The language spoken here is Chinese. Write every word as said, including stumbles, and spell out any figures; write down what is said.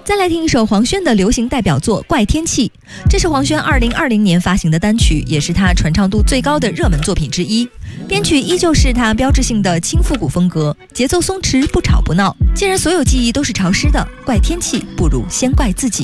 再来听一首黄轩的流行代表作《怪天气》，这是黄轩二零二零年发行的单曲，也是他传唱度最高的热门作品之一。编曲依旧是他标志性的轻复古风格，节奏松弛，不吵不闹。既然所有记忆都是潮湿的，怪天气不如先怪自己。